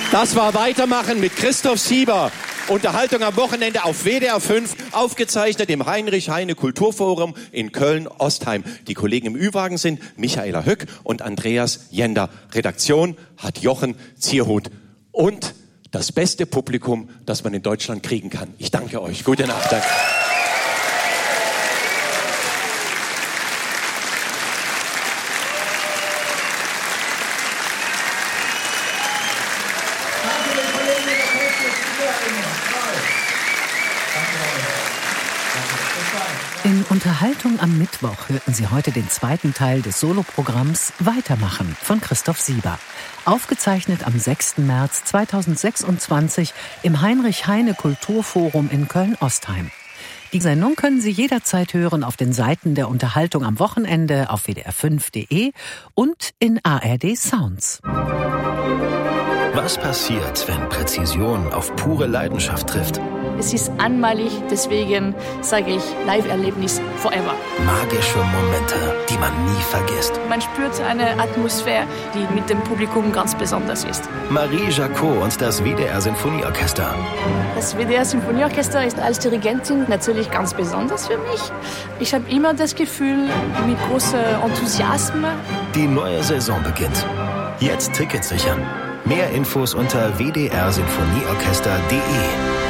Das war Weitermachen mit Christoph Sieber. Unterhaltung am Wochenende auf WDR 5, aufgezeichnet im Heinrich-Heine-Kulturforum in Köln-Ostheim. Die Kollegen im Ü-Wagen sind Michaela Höck und Andreas Jender. Redaktion hat Jochen Zierhut. Und das beste Publikum, das man in Deutschland kriegen kann. Ich danke euch. Gute Nacht. Danke. In Unterhaltung am Mittwoch hörten Sie heute den zweiten Teil des Soloprogramms Weitermachen von Christoph Sieber. Aufgezeichnet am 6. März 2026 im Heinrich-Heine-Kulturforum in Köln-Ostheim. Die Sendung können Sie jederzeit hören auf den Seiten der Unterhaltung am Wochenende auf wdr5.de und in ARD Sounds. Was passiert, wenn Präzision auf pure Leidenschaft trifft? Es ist einmalig, deswegen sage ich Live-Erlebnis forever. Magische Momente, die man nie vergisst. Man spürt eine Atmosphäre, die mit dem Publikum ganz besonders ist. Marie Jacot und das WDR Sinfonieorchester. Das WDR Sinfonieorchester ist als Dirigentin natürlich ganz besonders für mich. Ich habe immer das Gefühl, mit großem Enthusiasmus. Die neue Saison beginnt. Jetzt Tickets sichern. Mehr Infos unter wdrsinfonieorchester.de.